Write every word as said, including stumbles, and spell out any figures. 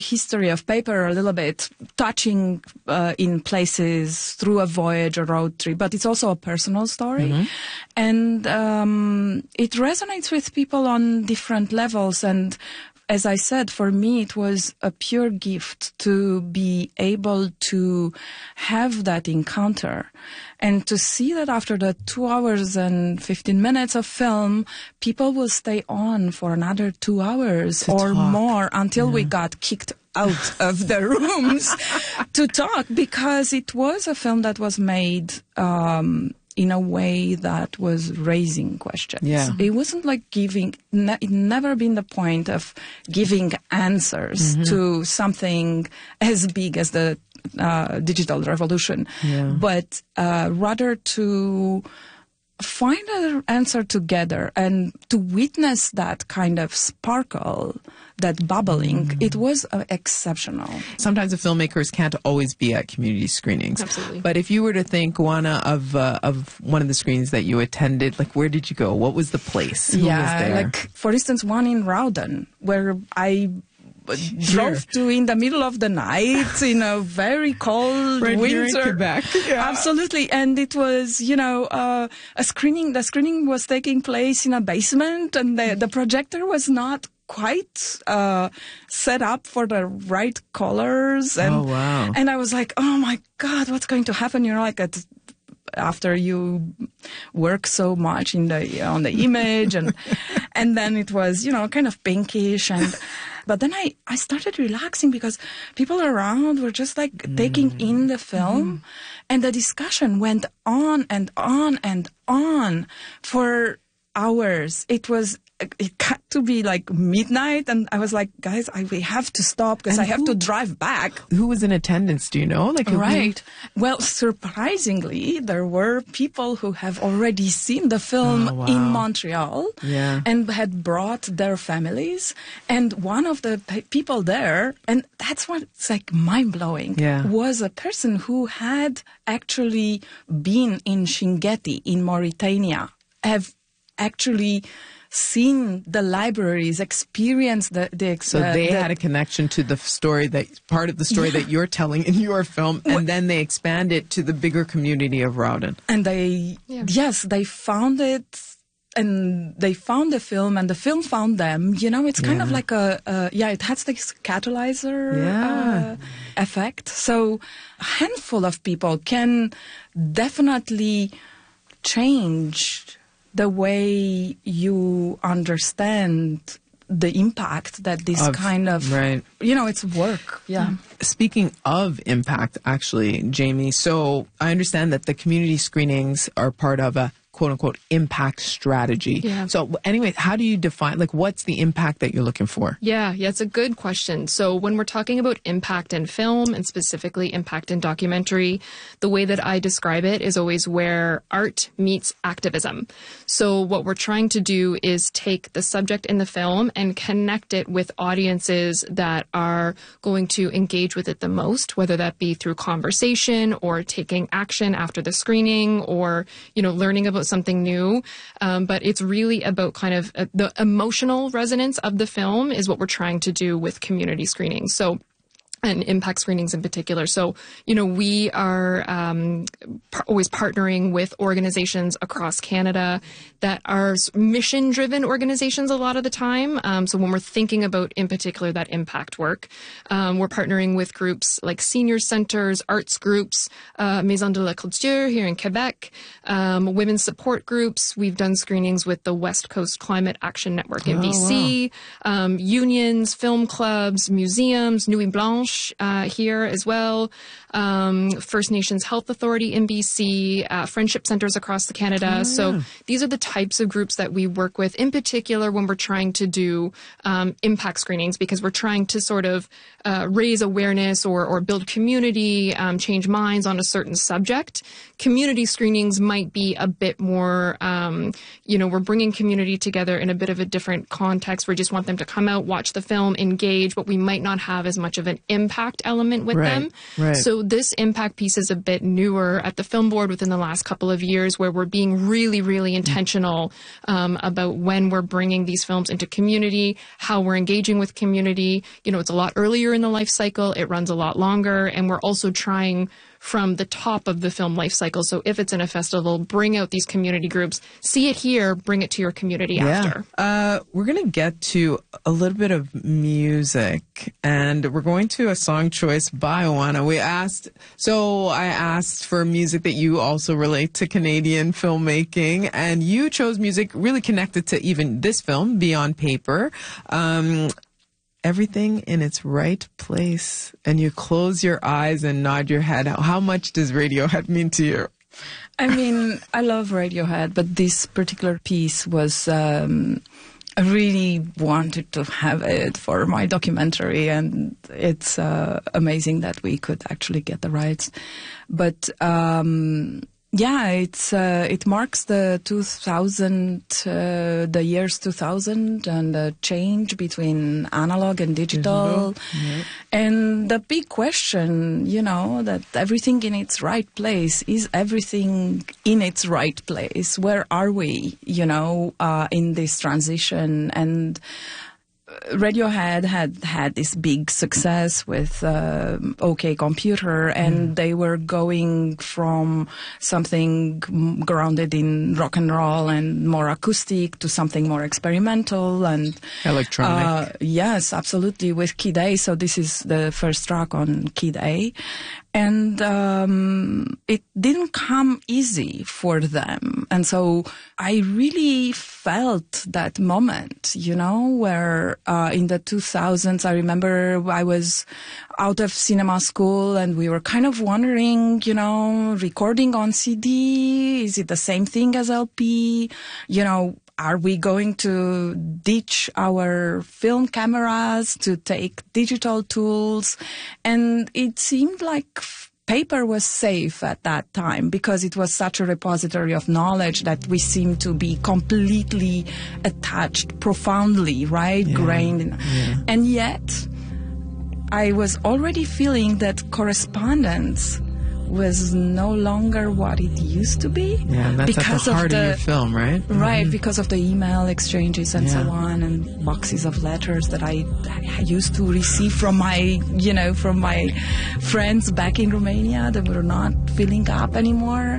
history of paper a little bit, touching uh, in places through a voyage or road trip, but it's also a personal story. Mm-hmm. And um, it resonates with people on different levels. And as I said, for me, it was a pure gift to be able to have that encounter and to see that after the two hours and fifteen minutes of film, people will stay on for another two hours to or talk. more until yeah. we got kicked out of the rooms to talk, because it was a film that was made um, in a way that was raising questions. Yeah. It wasn't like giving, ne- it never been the point of giving answers mm-hmm. to something as big as the uh, digital revolution, yeah. but uh, rather to find an answer together and to witness that kind of sparkle, that bubbling. Mm. It was uh, exceptional. Sometimes the filmmakers can't always be at community screenings. Absolutely. But if you were to think, Juana, of uh, of one of the screenings that you attended, like where did you go? What was the place? Who yeah, was there? like for instance, one in Rowden, where I Sure. drove to in the middle of the night in a very cold right winter. Here in Quebec. Yeah. Absolutely. And it was, you know, uh, a screening, the screening was taking place in a basement, and the, the projector was not quite uh, set up for the right colors. And, oh, wow. And I was like, oh my God, what's going to happen? You know, like at, after you work so much in the on the image, and and then it was, you know, kind of pinkish, and but then I, I started relaxing because people around were just like mm. taking in the film, mm. and the discussion went on and on and on for hours. It was it got to be like midnight, and I was like, guys, I we have to stop because I have who, to drive back. Who was in attendance? Do you know? Like, right. Who... Well, surprisingly, there were people who have already seen the film oh, wow. in Montreal, yeah. and had brought their families. And one of the pe- people there, and that's what's like mind blowing, yeah. was a person who had actually been in Chinguetti in Mauritania, have actually seen the libraries, experienced the... the so they uh, the, had a connection to the story, that part of the story yeah. that you're telling in your film, and well, then they expand it to the bigger community of Rowden. And they, yeah. yes, they found it, and they found the film, and the film found them. You know, it's kind yeah. of like a, uh, yeah, it has this catalyzer yeah. uh, effect. So a handful of people can definitely change the way you understand the impact that this of, kind of, right. you know, it's work. Yeah. Speaking of impact, actually, Jamie, so I understand that the community screenings are part of a quote-unquote impact strategy. Yeah. So anyway, how do you define, like, what's the impact that you're looking for? Yeah, yeah, it's a good question. So when we're talking about impact in film, and specifically impact in documentary, the way that I describe it is always where art meets activism. So what we're trying to do is take the subject in the film and connect it with audiences that are going to engage with it the most, whether that be through conversation or taking action after the screening, or, you know, learning about something new. Um, but it's really about kind of uh, the emotional resonance of the film is what we're trying to do with community screenings. So, and impact screenings in particular. So, you know, we are um, par- always partnering with organizations across Canada that are mission-driven organizations a lot of the time. Um, so when we're thinking about, in particular, that impact work, um, we're partnering with groups like senior centers, arts groups, uh, Maison de la Culture here in Quebec, um, women's support groups. We've done screenings with the West Coast Climate Action Network in oh, B C, wow. um, unions, film clubs, museums, Nuit Blanche, Uh, here as well, um, First Nations Health Authority in B C, uh, friendship centers across the Canada. Oh, so yeah. these are the types of groups that we work with, in particular when we're trying to do um, impact screenings, because we're trying to sort of uh, raise awareness or, or build community, um, change minds on a certain subject. Community screenings might be a bit more, um, you know, we're bringing community together in a bit of a different context. We just want them to come out, watch the film, engage, but we might not have as much of an impact impact element with Right, them. right. So this impact piece is a bit newer at the Film Board within the last couple of years, where we're being really, really intentional um, about when we're bringing these films into community, how we're engaging with community. You know, it's a lot earlier in the life cycle. It runs a lot longer. And we're also trying from the top of the film life cycle. So if it's in a festival, bring out these community groups, see it here, bring it to your community after. Uh, we're going to get to a little bit of music, and we're going to a song choice by Oana. We asked, so I asked for music that you also relate to Canadian filmmaking, and you chose music really connected to even this film, Beyond Paper. Um, Everything in its right place, and you close your eyes and nod your head. How much does Radiohead mean to you? I mean, I love Radiohead, but this particular piece was, um, I really wanted to have it for my documentary, and it's uh, amazing that we could actually get the rights. But, um, yeah, it's uh, it marks the two thousand, uh, the years two thousand, and the change between analog and digital. digital. Yeah. And the big question, you know, that everything in its right place, is everything in its right place? Where are we, you know, uh, in this transition? And Radiohead had had this big success with uh, OK Computer, and mm. they were going from something grounded in rock and roll and more acoustic to something more experimental and electronic. Uh, yes, absolutely, with Kid A. So this is the first track on Kid A. And um, it didn't come easy for them. And so I really felt that moment, you know, where uh, in the two thousands, I remember I was out of cinema school and we were kind of wondering, you know, recording on C D, is it the same thing as L P? You know, are we going to ditch our film cameras to take digital tools? And it seemed like paper was safe at that time because it was such a repository of knowledge that we seemed to be completely attached profoundly, right? Yeah, Grained. In, yeah. And yet, I was already feeling that correspondence was no longer what it used to be. Yeah, and that's because at the heart of, the, of your film, right? Right, Mm-hmm. because of the email exchanges and yeah. so on, and boxes of letters that I, I used to receive from my, you know, from my friends back in Romania that were not filling up anymore.